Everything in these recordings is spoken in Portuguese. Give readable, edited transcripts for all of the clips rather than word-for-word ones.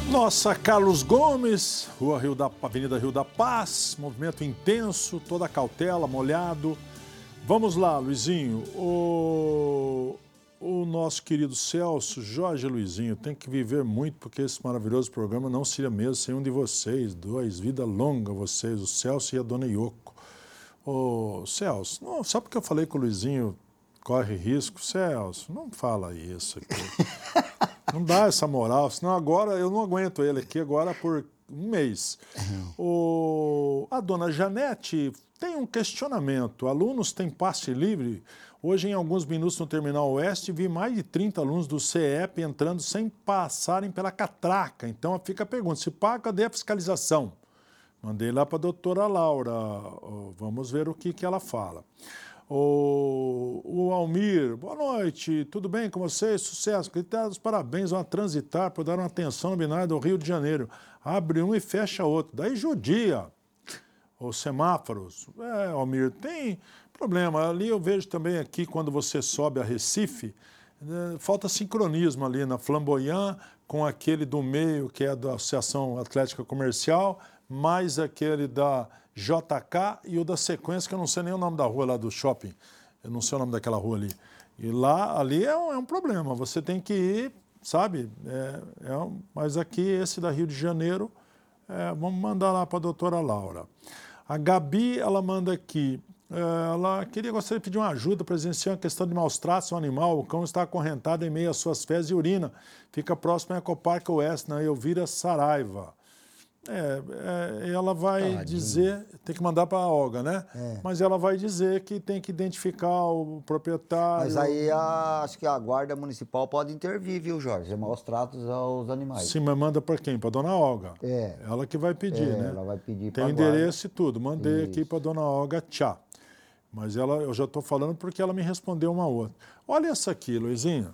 Nossa, Carlos Gomes, Avenida Rio da Paz, movimento intenso, toda a cautela, molhado. Vamos lá, Luizinho. O nosso querido Celso, Jorge e Luizinho, tem que viver muito, porque esse maravilhoso programa não seria mesmo sem um de vocês dois. Vida longa vocês, o Celso e a dona Yoko. Ô, Celso, não, só porque eu falei que o Luizinho corre risco, Celso, não fala isso aqui. Não dá essa moral, senão agora eu não aguento ele aqui agora por um mês. A dona Janete tem um questionamento. Alunos têm passe livre? Hoje, em alguns minutos no Terminal Oeste, vi mais de 30 alunos do CEP entrando sem passarem pela catraca. Então fica a pergunta, se paga, cadê a fiscalização? Mandei lá para a doutora Laura, vamos ver o que ela fala. O Almir, boa noite, tudo bem com vocês? Sucesso, gritados, parabéns, vão transitar por dar uma atenção no binário do Rio de Janeiro. Abre um e fecha outro, daí judia. Os semáforos, Almir, tem problema. Ali eu vejo também aqui, quando você sobe a Recife, falta sincronismo ali na Flamboyant com aquele do meio, que é da Associação Atlética Comercial, mais aquele da JK e o da Sequência, que eu não sei nem o nome da rua lá do shopping. Eu não sei o nome daquela rua ali. E lá, ali é um problema. Você tem que ir, sabe? Mas aqui, esse da Rio de Janeiro, vamos mandar lá para a doutora Laura. A Gabi, ela manda aqui. Ela gostaria de pedir uma ajuda presencial em questão de maus tratos ao animal. O cão está acorrentado em meio às suas fezes e urina. Fica próximo à Ecoparque Oeste, na Elvira Saraiva. Ela vai dizer, tem que mandar para a Olga, né? Mas ela vai dizer que tem que identificar o proprietário. Mas aí acho que a Guarda Municipal pode intervir, viu, Jorge? É maus tratos aos animais. Sim, mas manda para quem? Para a dona Olga. Ela que vai pedir, né? Ela vai pedir tem o endereço e tudo. Mandei aqui para a dona Olga, tchau. Mas eu já estou falando porque ela me respondeu uma outra. Olha essa aqui, Luizinho.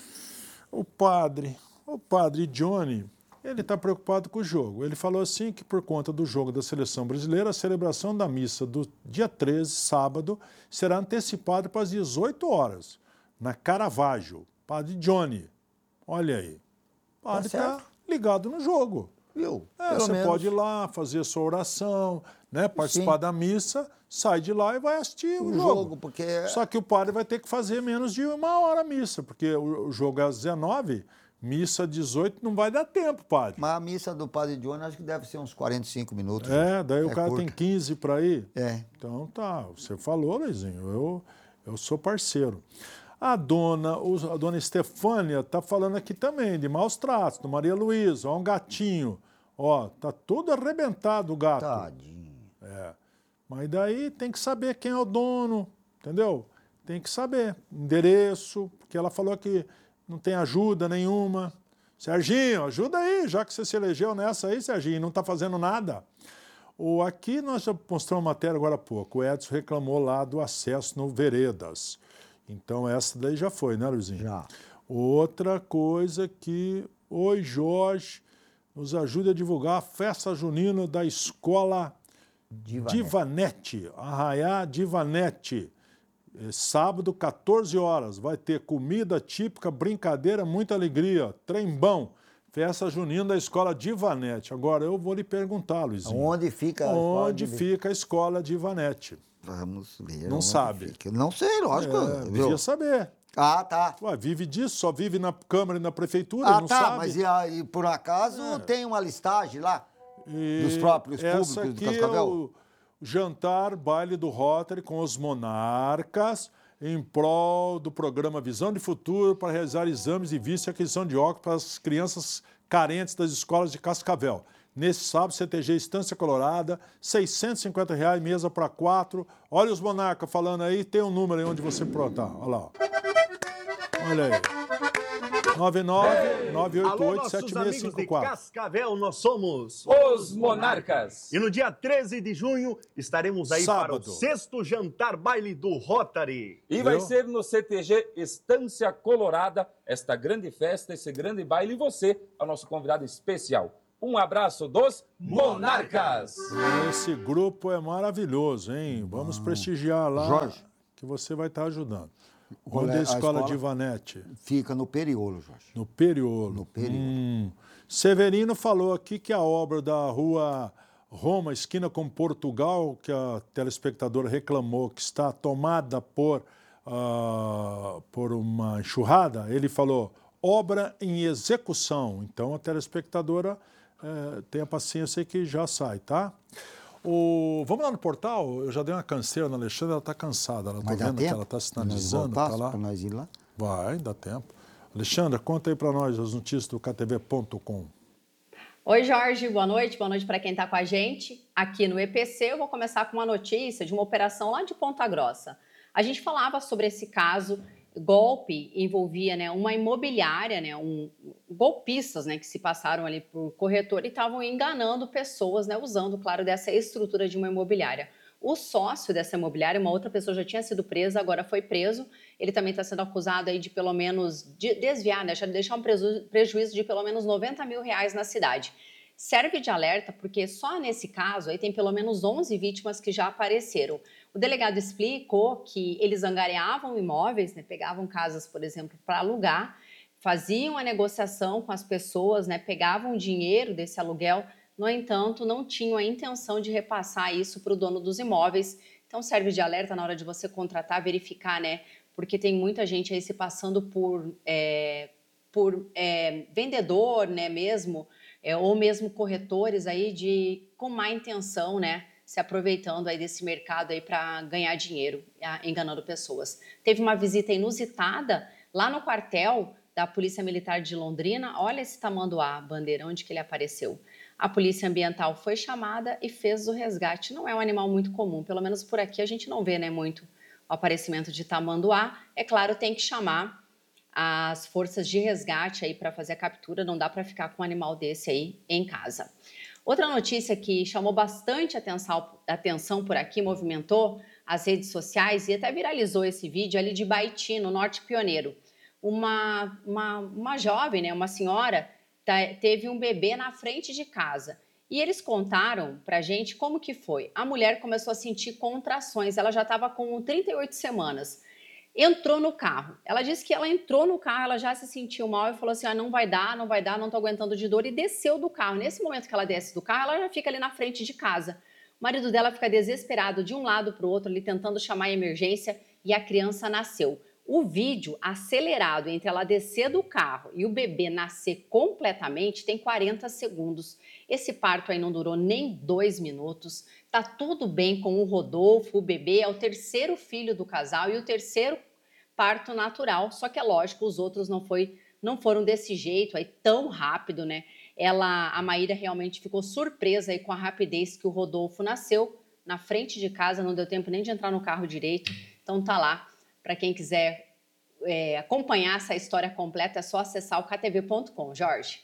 O padre Johnny, ele está preocupado com o jogo. Ele falou assim que por conta do jogo da seleção brasileira, a celebração da missa do dia 13, sábado, será antecipada para as 18 horas, na Caravaggio. Padre Johnny, olha aí. O padre está ligado no jogo. Viu? Você pode ir lá, fazer a sua oração, né, participar da missa, sai de lá e vai assistir o jogo. Porque... Só que o padre vai ter que fazer menos de uma hora a missa, porque o jogo é às 19h, missa 18, não vai dar tempo, padre. Mas a missa do padre Johnny acho que deve ser uns 45 minutos. Daí o cara curta. tem 15 para ir. Então tá, você falou, Luizinho, eu sou parceiro. A dona Estefânia está falando aqui também de maus tratos, do Maria Luísa, um gatinho. Tá tudo arrebentado o gato. Tadinho. Mas daí tem que saber quem é o dono, entendeu? Tem que saber. Endereço, porque ela falou que não tem ajuda nenhuma. Serginho, ajuda aí, já que você se elegeu nessa aí, Serginho, não está fazendo nada. Aqui nós já mostramos matéria agora há pouco. O Edson reclamou lá do acesso no Veredas. Então essa daí já foi, né, Luizinho? Já. Outra coisa que... Oi, Jorge, nos ajude a divulgar a festa junina da escola Divanete, Arraiá Divanete. Sábado, 14 horas, vai ter comida típica, brincadeira, muita alegria, trembão, festa junina da escola Divanete. Agora eu vou lhe perguntar, Luizinho. Onde fica a escola Divanete? Vamos ver. Não sabe? Fica. Não sei, lógico. Devia saber. Tá. Ué, vive disso, só vive na Câmara e na Prefeitura, não sabe? Mas e por acaso tem uma listagem lá dos próprios públicos do Cascavel? Essa aqui é o jantar, baile do Rotary com os monarcas em prol do programa Visão de Futuro para realizar exames de vista e aquisição de óculos para as crianças carentes das escolas de Cascavel. Nesse sábado, CTG Estância Colorada, R$ 650, mesa para 4. Olha os monarcas falando aí, tem um número aí onde você prontar. Olha lá. Olha aí. 99-988-7654. De Cascavel, nós somos os Monarcas. E no dia 13 de junho estaremos aí para o 6º jantar baile do Rotary. E vai ser no CTG Estância Colorada, esta grande festa, esse grande baile. E você é o nosso convidado especial. Um abraço dos Monarcas. Esse grupo é maravilhoso, hein? Vamos prestigiar lá, Jorge, que você vai estar ajudando. Onde é a escola Divanete? Fica no Periolo, Jorge. No Periolo. No Periolo. Severino falou aqui que a obra da rua Roma, esquina com Portugal, que a telespectadora reclamou que está tomada por uma enxurrada, ele falou, obra em execução. Então a telespectadora tenha paciência que já sai, tá? Vamos lá no portal? Eu já dei uma canseira na Alexandra, ela está cansada. Ela está vendo que ela está sinalizando. Tá lá. Para nós ir lá? Vai, dá tempo. Alexandra, conta aí para nós as notícias do ktv.com. Oi, Jorge, boa noite para quem está com a gente. Aqui no EPC, eu vou começar com uma notícia de uma operação lá de Ponta Grossa. A gente falava sobre esse caso, golpe, envolvia, né, uma imobiliária, né, golpistas, né, que se passaram ali por corretor e estavam enganando pessoas, né, usando, claro, dessa estrutura de uma imobiliária. O sócio dessa imobiliária, uma outra pessoa já tinha sido presa, agora foi preso. Ele também está sendo acusado aí de pelo menos desviar, né, deixar um prejuízo de pelo menos R$90 mil na cidade. Serve de alerta porque só nesse caso aí tem pelo menos 11 vítimas que já apareceram. O delegado explicou que eles angariavam imóveis, né, pegavam casas, por exemplo, para alugar, faziam a negociação com as pessoas, né, pegavam dinheiro desse aluguel. No entanto, não tinham a intenção de repassar isso para o dono dos imóveis. Então, serve de alerta na hora de você contratar, verificar, né? Porque tem muita gente aí se passando por vendedor, né, mesmo, ou mesmo corretores aí com má intenção, né? Se aproveitando aí desse mercado aí para ganhar dinheiro, enganando pessoas. Teve uma visita inusitada lá no quartel da Polícia Militar de Londrina. Olha esse tamanduá, bandeira, onde que ele apareceu. A Polícia Ambiental foi chamada e fez o resgate. Não é um animal muito comum, pelo menos por aqui a gente não vê, né, muito o aparecimento de tamanduá. É claro, tem que chamar as forças de resgate aí para fazer a captura, não dá para ficar com um animal desse aí em casa. Outra notícia que chamou bastante atenção por aqui, movimentou as redes sociais e até viralizou esse vídeo ali de Baiti, no Norte Pioneiro. Uma jovem, né, uma senhora, teve um bebê na frente de casa. E eles contaram pra gente como que foi. A mulher começou a sentir contrações, ela já estava com 38 semanas. Entrou no carro. Ela disse que ela entrou no carro, ela já se sentiu mal e falou assim, não vai dar, não tô aguentando de dor, e desceu do carro. Nesse momento que ela desce do carro, ela já fica ali na frente de casa. O marido dela fica desesperado de um lado para o outro, ali tentando chamar a emergência, e a criança nasceu. O vídeo acelerado entre ela descer do carro e o bebê nascer completamente tem 40 segundos. Esse parto aí não durou nem 2 minutos. Tá tudo bem com o Rodolfo, o bebê é o terceiro filho do casal e o terceiro parto natural. Só que é lógico, os outros não foram desse jeito aí tão rápido, né? A Maíra realmente ficou surpresa aí com a rapidez que o Rodolfo nasceu na frente de casa, não deu tempo nem de entrar no carro direito. Então tá lá. Para quem quiser acompanhar essa história completa, é só acessar o ktv.com. Jorge.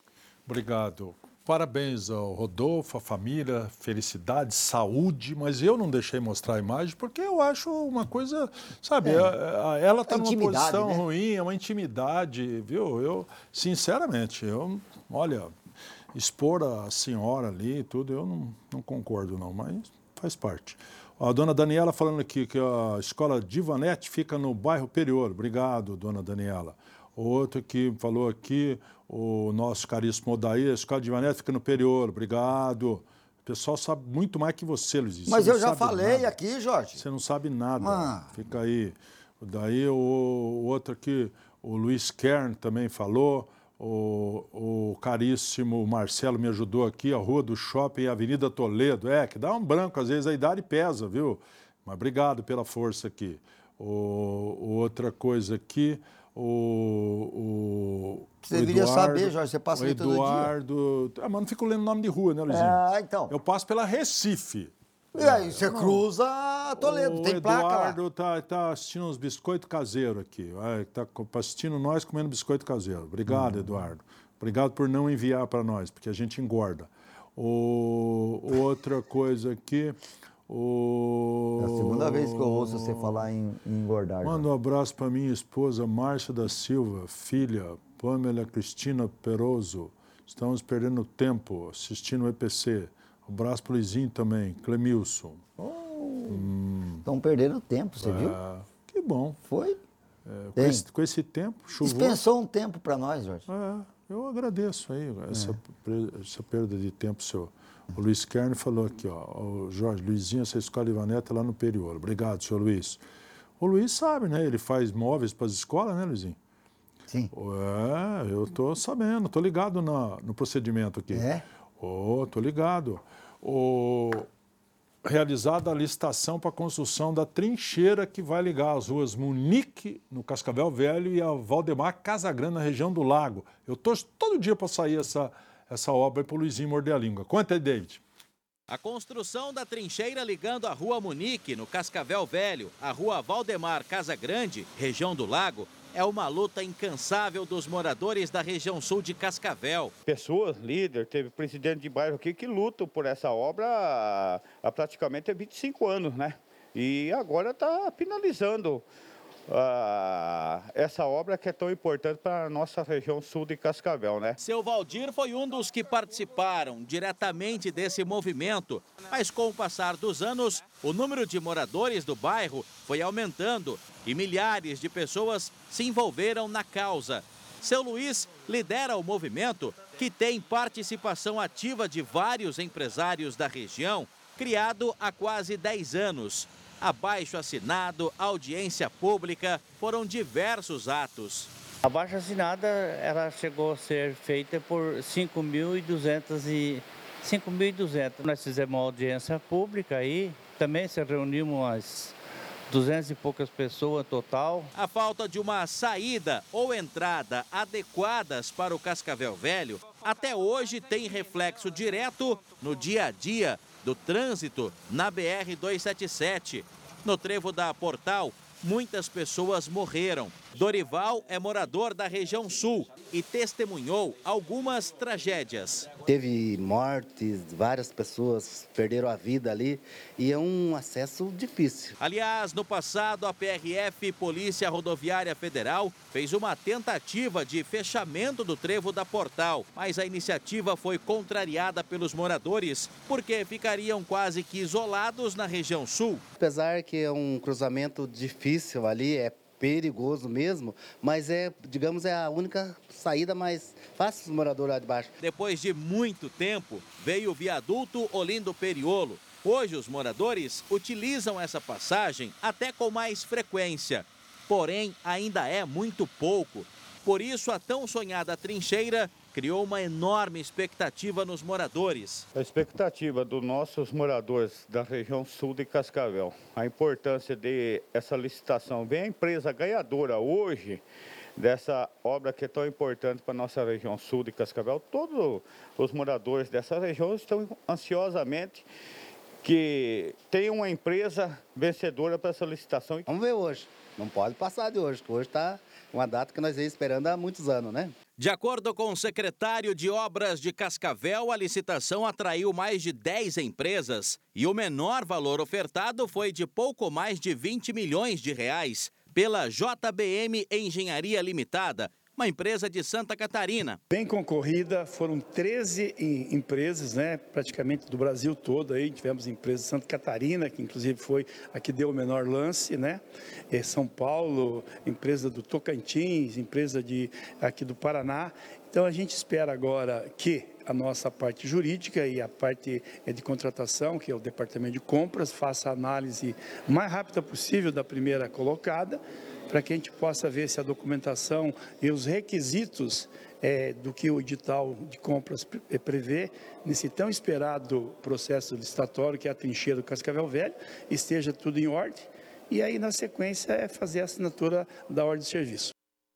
Obrigado. Parabéns ao Rodolfo, à família, felicidade, saúde, mas eu não deixei mostrar a imagem porque eu acho uma coisa, sabe, ela está numa posição, né, ruim, é uma intimidade, viu? Eu, sinceramente, olha, expor a senhora ali e tudo, eu não concordo não, mas faz parte. A dona Daniela falando aqui que a escola Divanete fica no bairro Perior. Obrigado, dona Daniela. Outro que falou aqui, o nosso caríssimo Odair, a escola Divanete fica no Perior. Obrigado. O pessoal sabe muito mais que você, Luiz. Mas eu já falei aqui, Jorge. Você não sabe nada. Fica aí. Daí o outro aqui, o Luiz Kern também falou. O caríssimo Marcelo me ajudou aqui, a Rua do Shopping, Avenida Toledo. Que dá um branco, às vezes a idade pesa, viu? Mas obrigado pela força aqui. Outra coisa aqui, você deveria saber, Jorge, você passa ali todo dia. Eduardo... mas não fico lendo o nome de rua, né, Luizinho? Então. Eu passo pela Recife. E aí, você cruza Toledo, tem placa lá. O Eduardo tá assistindo uns biscoitos caseiros aqui. Está assistindo nós comendo biscoito caseiro. Obrigado, Eduardo. Obrigado por não enviar para nós, porque a gente engorda. Outra coisa aqui... É a segunda vez que eu ouço você falar em engordar. Manda um abraço para minha esposa, Márcia da Silva, filha, Pamela Cristina Peroso. Estamos perdendo tempo assistindo o EPC. Um abraço para o Luizinho também, Clemilson. Estão perdendo tempo, você viu? Que bom. Foi? Com esse tempo, chuvoso. Dispensou um tempo para nós, Jorge. Eu agradeço aí essa perda de tempo seu. O Luiz Kern falou aqui, ó, o Jorge, Luizinho, você escola Ivaneta lá no Periolo. Obrigado, senhor Luiz. O Luiz sabe, né? Ele faz móveis para as escolas, né, Luizinho? Sim. Eu tô sabendo, tô ligado no procedimento aqui. É? Tô ligado. Realizada a licitação para a construção da trincheira que vai ligar as ruas Munique, no Cascavel Velho, e a Valdemar Casagrande, na região do Lago. Eu torço todo dia para sair essa obra para o Luizinho morder a língua. Conta aí, David. A construção da trincheira ligando a Rua Munique, no Cascavel Velho, a Rua Valdemar Casagrande, região do Lago, é uma luta incansável dos moradores da região sul de Cascavel. Pessoas, líder, teve presidente de bairro aqui que lutam por essa obra há praticamente 25 anos, né? E agora está finalizando essa obra que é tão importante para a nossa região sul de Cascavel, né? Seu Valdir foi um dos que participaram diretamente desse movimento, mas com o passar dos anos, o número de moradores do bairro foi aumentando e milhares de pessoas se envolveram na causa. Seu Luiz lidera o movimento, que tem participação ativa de vários empresários da região, criado há quase 10 anos. Abaixo-assinado, audiência pública, foram diversos atos. A abaixo-assinada ela chegou a ser feita por 5.200. Nós fizemos uma audiência pública aí, também se reunimos umas 200 e poucas pessoas total. A falta de uma saída ou entrada adequadas para o Cascavel Velho até hoje tem reflexo direto no dia a dia do trânsito na BR-277. No trevo da Portal, muitas pessoas morreram. Dorival é morador da região sul e testemunhou algumas tragédias. Teve mortes, várias pessoas perderam a vida ali e é um acesso difícil. Aliás, no passado, a PRF, Polícia Rodoviária Federal, fez uma tentativa de fechamento do trevo da Portal, mas a iniciativa foi contrariada pelos moradores, porque ficariam quase que isolados na região sul. Apesar que é um cruzamento difícil ali, é perigoso mesmo, mas digamos, é a única saída mais fácil dos moradores lá de baixo. Depois de muito tempo, veio o viaduto Olindo Periolo. Hoje os moradores utilizam essa passagem até com mais frequência, porém ainda é muito pouco. Por isso a tão sonhada trincheira criou uma enorme expectativa nos moradores. A expectativa dos nossos moradores da região sul de Cascavel, a importância dessa licitação. Vem a empresa ganhadora hoje dessa obra que é tão importante para a nossa região sul de Cascavel. Todos os moradores dessa região estão ansiosamente que tenha uma empresa vencedora para essa licitação. Vamos ver hoje, não pode passar de hoje, porque hoje está uma data que nós vamos esperando há muitos anos, né? De acordo com o secretário de Obras de Cascavel, a licitação atraiu mais de 10 empresas e o menor valor ofertado foi de pouco mais de 20 milhões de reais pela JBM Engenharia Limitada, uma empresa de Santa Catarina. Bem concorrida, foram 13 empresas, né, praticamente do Brasil todo. Aí tivemos empresas de Santa Catarina, que inclusive foi a que deu o menor lance, né? São Paulo, empresa do Tocantins, empresa aqui do Paraná. Então a gente espera agora que a nossa parte jurídica e a parte de contratação, que é o departamento de compras, faça a análise mais rápida possível da primeira colocada, para que a gente possa ver se a documentação e os requisitos do que o edital de compras prevê, nesse tão esperado processo licitatório, que é a trincheira do Cascavel Velho, esteja tudo em ordem, e aí na sequência é fazer a assinatura da ordem de serviço.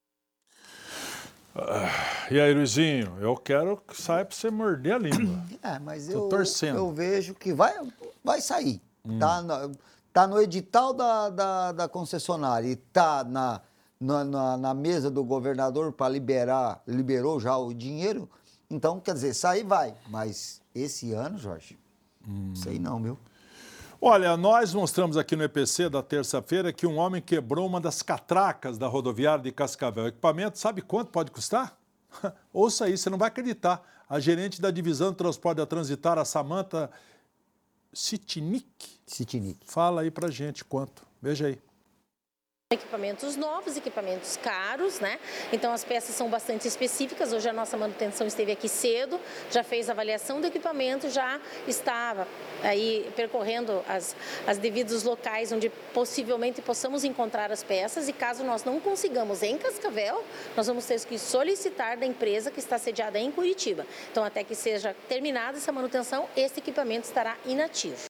E aí, Luizinho, eu quero que saia para você morder a língua. Mas tô torcendo. Eu vejo que vai sair. Tá no edital da concessionária e está na mesa do governador para liberou já o dinheiro. Então, quer dizer, sair vai. Mas esse ano, Jorge, sei não, meu. Olha, nós mostramos aqui no EPC da terça-feira que um homem quebrou uma das catracas da rodoviária de Cascavel. O equipamento, sabe quanto pode custar? Ouça aí, você não vai acreditar. A gerente da divisão de transporte da Transitar, a Samanta Sitnik, fala aí pra gente quanto. Veja aí. Equipamentos novos, equipamentos caros, né? Então as peças são bastante específicas. Hoje a nossa manutenção esteve aqui cedo, já fez a avaliação do equipamento, já estava aí percorrendo as devidos locais onde possivelmente possamos encontrar as peças, e caso nós não consigamos em Cascavel, nós vamos ter que solicitar da empresa que está sediada em Curitiba. Então até que seja terminada essa manutenção, esse equipamento estará inativo.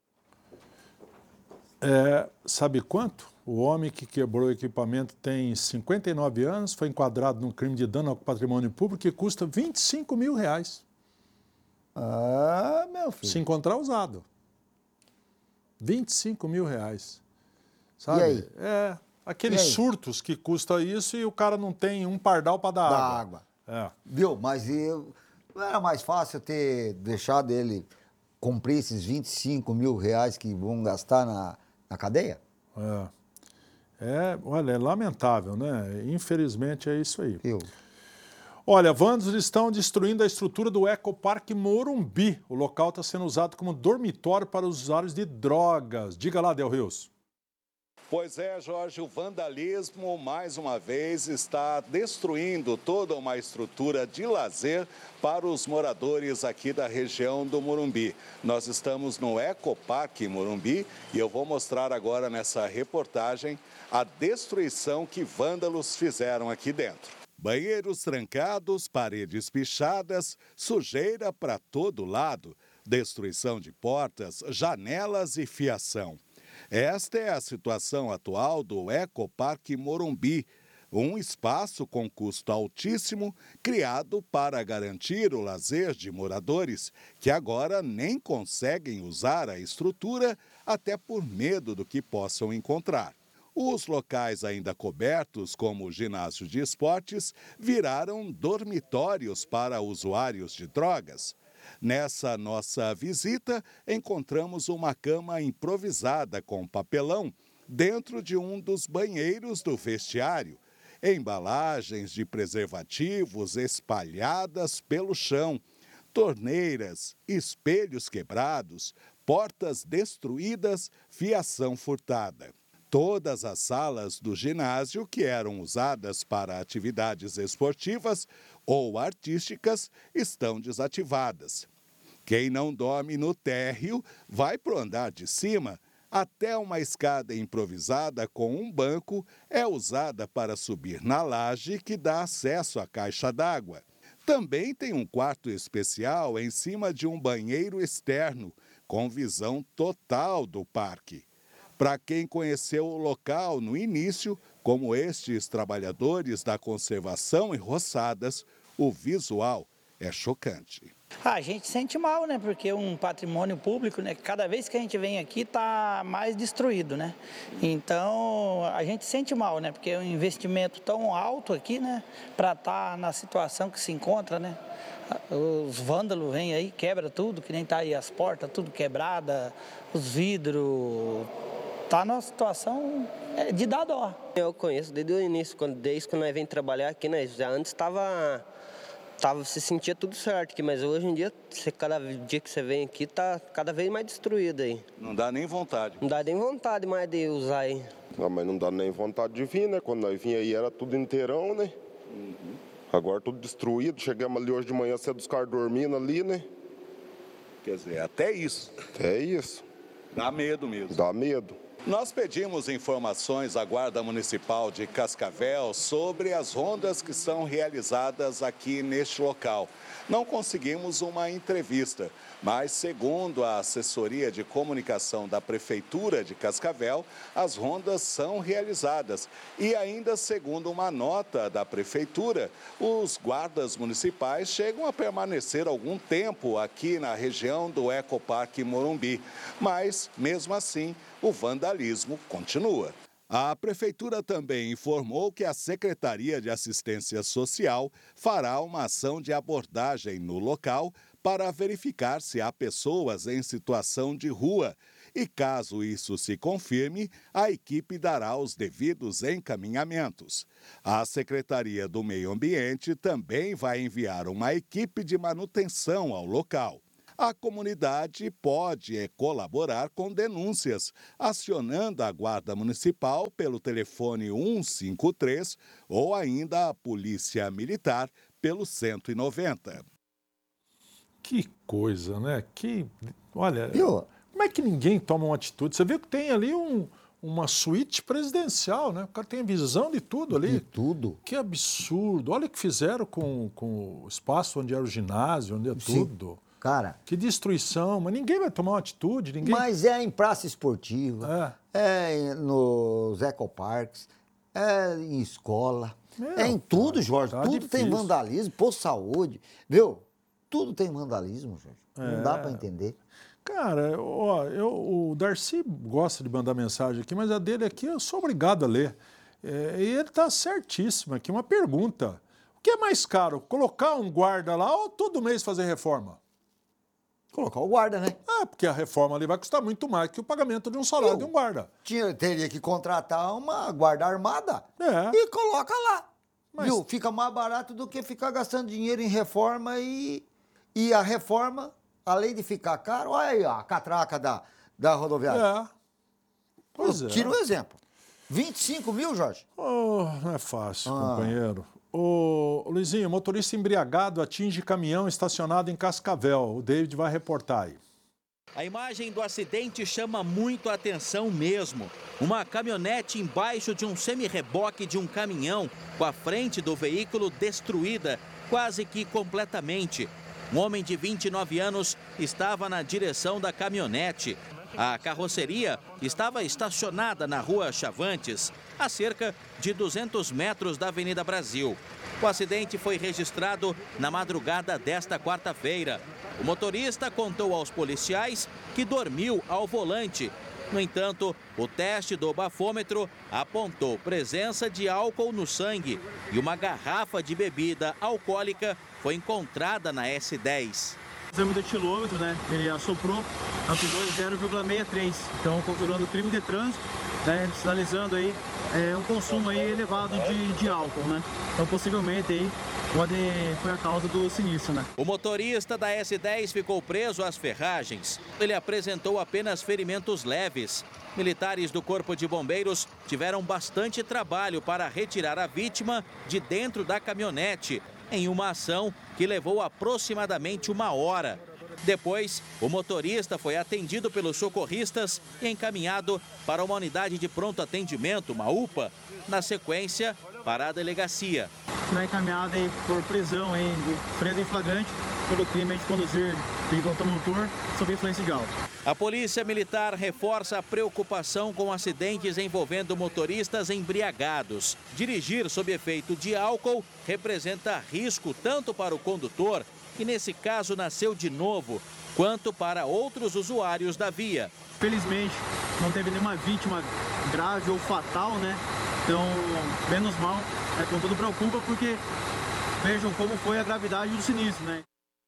Sabe quanto? O homem que quebrou o equipamento tem 59 anos, foi enquadrado num crime de dano ao patrimônio público que custa R$25 mil. Ah, meu filho. Se encontrar usado. R$25 mil. Sabe? E aí? Aqueles surtos que custa isso e o cara não tem um pardal para dar água. Viu? Mas não era mais fácil ter deixado ele cumprir esses R$25 mil que vão gastar na cadeia? Olha, é lamentável, né? Infelizmente é isso aí. Eu. Olha, vândalos estão destruindo a estrutura do Ecoparque Morumbi. O local está sendo usado como dormitório para os usuários de drogas. Diga lá, Del Rios. Pois é, Jorge, o vandalismo, mais uma vez, está destruindo toda uma estrutura de lazer para os moradores aqui da região do Morumbi. Nós estamos no Ecoparque Morumbi e eu vou mostrar agora nessa reportagem a destruição que vândalos fizeram aqui dentro. Banheiros trancados, paredes pichadas, sujeira para todo lado, destruição de portas, janelas e fiação. Esta é a situação atual do Ecoparque Morumbi, um espaço com custo altíssimo criado para garantir o lazer de moradores que agora nem conseguem usar a estrutura até por medo do que possam encontrar. Os locais ainda cobertos, como o ginásio de esportes, viraram dormitórios para usuários de drogas. Nessa nossa visita, encontramos uma cama improvisada com papelão dentro de um dos banheiros do vestiário. Embalagens de preservativos espalhadas pelo chão, torneiras, espelhos quebrados, portas destruídas, fiação furtada. Todas as salas do ginásio que eram usadas para atividades esportivas ou artísticas estão desativadas. Quem não dorme no térreo vai para o andar de cima. Até uma escada improvisada com um banco é usada para subir na laje que dá acesso à caixa d'água. Também tem um quarto especial em cima de um banheiro externo, com visão total do parque. Para quem conheceu o local no início, como estes trabalhadores da conservação e roçadas, o visual é chocante. A gente sente mal, né? Porque um patrimônio público, né? Cada vez que a gente vem aqui está mais destruído, né? Então a gente sente mal, né? Porque é um investimento tão alto aqui, né? Para estar na situação que se encontra, né? Os vândalos vêm aí, quebra tudo, que nem tá aí as portas, tudo quebrada, os vidros. Tá numa situação de dar dó. Eu conheço desde o início, desde que nós vem trabalhar aqui, né? Já antes se sentia tudo certo aqui, mas hoje em dia, cada dia que você vem aqui, tá cada vez mais destruído aí. Não dá nem vontade. Não dá nem vontade mais de usar aí. Não, mas não dá nem vontade de vir, né? Quando nós vinha aí era tudo inteirão, né? Agora tudo destruído. Chegamos ali hoje de manhã, cedo os caras dormindo ali, né? Quer dizer, até isso. Até isso. Dá medo mesmo. Dá medo. Nós pedimos informações à Guarda Municipal de Cascavel sobre as rondas que são realizadas aqui neste local. Não conseguimos uma entrevista, mas segundo a assessoria de comunicação da Prefeitura de Cascavel, as rondas são realizadas. E ainda segundo uma nota da Prefeitura, os guardas municipais chegam a permanecer algum tempo aqui na região do Ecoparque Morumbi. Mas, mesmo assim, o vandalismo continua. A Prefeitura também informou que a Secretaria de Assistência Social fará uma ação de abordagem no local para verificar se há pessoas em situação de rua. E caso isso se confirme, a equipe dará os devidos encaminhamentos. A Secretaria do Meio Ambiente também vai enviar uma equipe de manutenção ao local. a comunidade pode colaborar com denúncias, acionando a Guarda Municipal pelo telefone 153 ou ainda a Polícia Militar pelo 190. Que coisa, né? Olha, como é que ninguém toma uma atitude? Você viu que tem ali uma suíte presidencial, né? O cara tem a visão de tudo ali. De tudo. Que absurdo. Olha o que fizeram com o espaço onde era o ginásio, onde é tudo. Cara. Que destruição. Mas ninguém vai tomar uma atitude. Ninguém... Mas é em praça esportiva, é nos ecoparques, é em escola, é em tudo, Jorge. Tudo difícil. Tem vandalismo, posto de saúde, viu? Tudo tem vandalismo, Jorge. Não dá para entender. Cara, o Darcy gosta de mandar mensagem aqui, mas a dele aqui eu sou obrigado a ler. E ele está certíssimo aqui. Uma pergunta. O que é mais caro, colocar um guarda lá ou todo mês fazer reforma? Colocar o guarda, né? Porque a reforma ali vai custar muito mais que o pagamento de um salário de um guarda. Teria que contratar uma guarda armada e coloca lá. Viu? Fica mais barato do que ficar gastando dinheiro em reforma e a reforma, além de ficar caro, olha aí a catraca da rodoviária. Tira um exemplo. 25 mil, Jorge? Não é fácil, companheiro. Ô, Luizinho, motorista embriagado atinge caminhão estacionado em Cascavel. O David vai reportar aí. A imagem do acidente chama muito a atenção mesmo. Uma caminhonete embaixo de um semi-reboque de um caminhão, com a frente do veículo destruída, quase que completamente. Um homem de 29 anos estava na direção da caminhonete. A carroceria estava estacionada na rua Chavantes, a cerca de 200 metros da Avenida Brasil. O acidente foi registrado na madrugada desta quarta-feira. O motorista contou aos policiais que dormiu ao volante. No entanto, o teste do bafômetro apontou presença de álcool no sangue e uma garrafa de bebida alcoólica foi encontrada na S10. O exame do etilômetro, né? Ele assoprou a 0,63. Então, configurando o crime de trânsito, né? Sinalizando aí um consumo aí elevado de álcool, né? Então, possivelmente aí foi a causa do sinistro, né? O motorista da S10 ficou preso às ferragens. Ele apresentou apenas ferimentos leves. Militares do Corpo de Bombeiros tiveram bastante trabalho para retirar a vítima de dentro da caminhonete, em uma ação que levou aproximadamente 1 hora. Depois, o motorista foi atendido pelos socorristas e encaminhado para uma unidade de pronto atendimento, uma UPA, na sequência, para a delegacia. Será encaminhado aí por prisão aí, preso em flagrante pelo crime de conduzir veículo automotor sob influência de álcool. A Polícia Militar reforça a preocupação com acidentes envolvendo motoristas embriagados. Dirigir sob efeito de álcool representa risco tanto para o condutor, que nesse caso nasceu de novo, quanto para outros usuários da via. Felizmente, não teve nenhuma vítima grave ou fatal, né? Então, menos mal, contudo preocupa porque vejam como foi a gravidade do sinistro, né?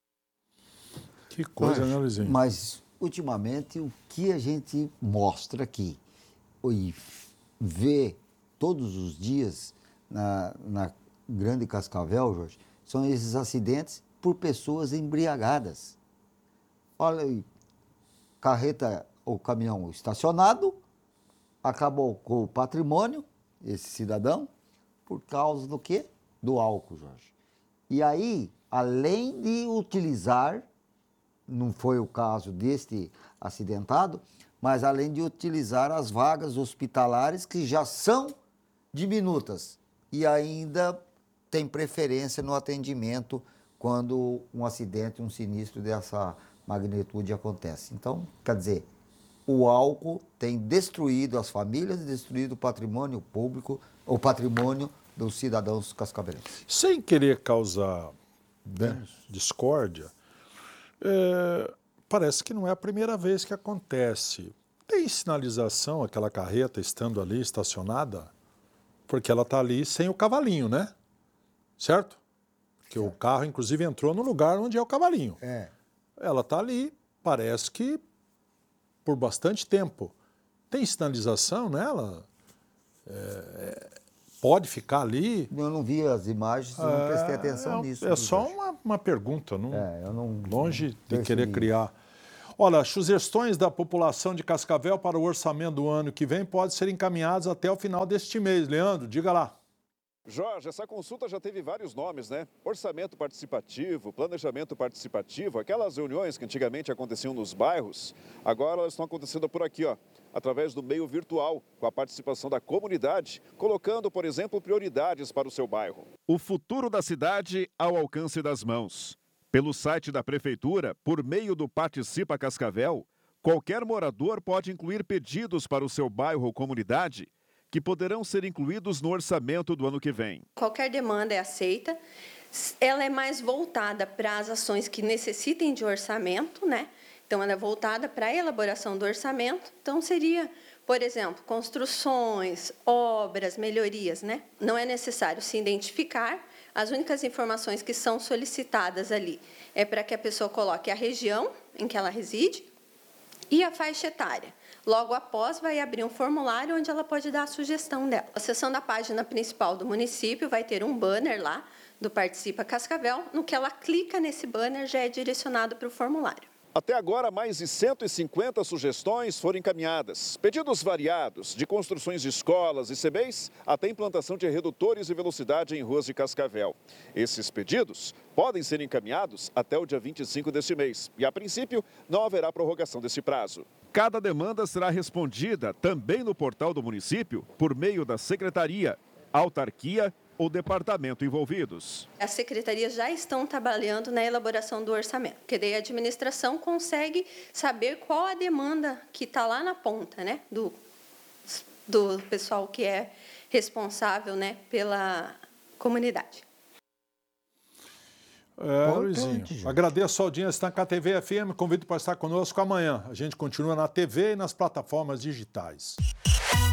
Que coisa, né, Luizinho? Mas, ultimamente, o que a gente mostra aqui e vê todos os dias na Grande Cascavel, Jorge, são esses acidentes por pessoas embriagadas. Olha aí, carreta ou caminhão estacionado, acabou com o patrimônio, esse cidadão, por causa do quê? Do álcool, Jorge. E aí, além de utilizar, não foi o caso deste acidentado, mas além de utilizar as vagas hospitalares que já são diminutas e ainda tem preferência no atendimento quando um acidente, um sinistro dessa magnitude acontece. Então, quer dizer, o álcool tem destruído as famílias, destruído o patrimônio público, o patrimônio dos cidadãos cascavelenses. Sem querer causar discórdia, parece que não é a primeira vez que acontece. Tem sinalização, aquela carreta estando ali estacionada, porque ela está ali sem o cavalinho, né? Certo? Porque o carro, inclusive, entrou no lugar onde é o cavalinho. Ela está ali, parece que por bastante tempo. Tem sinalização nela? pode ficar ali? Eu não vi as imagens, eu não prestei atenção nisso. É só uma pergunta, eu não longe de querer criar. Olha, sugestões da população de Cascavel para o orçamento do ano que vem podem ser encaminhadas até o final deste mês. Leandro, diga lá. Jorge, essa consulta já teve vários nomes, né? Orçamento participativo, planejamento participativo, aquelas reuniões que antigamente aconteciam nos bairros, agora elas estão acontecendo por aqui, ó, através do meio virtual, com a participação da comunidade, colocando, por exemplo, prioridades para o seu bairro. O futuro da cidade ao alcance das mãos. Pelo site da Prefeitura, por meio do Participa Cascavel, qualquer morador pode incluir pedidos para o seu bairro ou comunidade que poderão ser incluídos no orçamento do ano que vem. Qualquer demanda é aceita, ela é mais voltada para as ações que necessitem de orçamento, né? Então, ela é voltada para a elaboração do orçamento. Então, seria, por exemplo, construções, obras, melhorias, né? Não é necessário se identificar. As únicas informações que são solicitadas ali é para que a pessoa coloque a região em que ela reside e a faixa etária. Logo após, vai abrir um formulário onde ela pode dar a sugestão dela. A seção da página principal do município vai ter um banner lá do Participa Cascavel. No que ela clica nesse banner, já é direcionado para o formulário. Até agora, mais de 150 sugestões foram encaminhadas. Pedidos variados, de construções de escolas e CBs até implantação de redutores de velocidade em ruas de Cascavel. Esses pedidos podem ser encaminhados até o dia 25 deste mês. E, a princípio, não haverá prorrogação desse prazo. Cada demanda será respondida também no portal do município por meio da secretaria, autarquia ou departamento envolvidos. As secretarias já estão trabalhando na elaboração do orçamento, porque daí a administração consegue saber qual a demanda que está lá na ponta, né, do pessoal que é responsável, né, pela comunidade. Luizinho, agradeço a audiência da KTV FM, convido para estar conosco amanhã. A gente continua na TV e nas plataformas digitais.